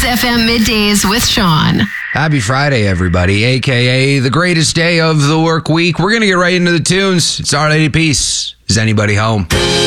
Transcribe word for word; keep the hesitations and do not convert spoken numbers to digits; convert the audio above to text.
F M Middays with Sean. Happy Friday, everybody, a k a the greatest day of the work week. We're going to get right into the tunes. It's Our Lady Peace. Is anybody home?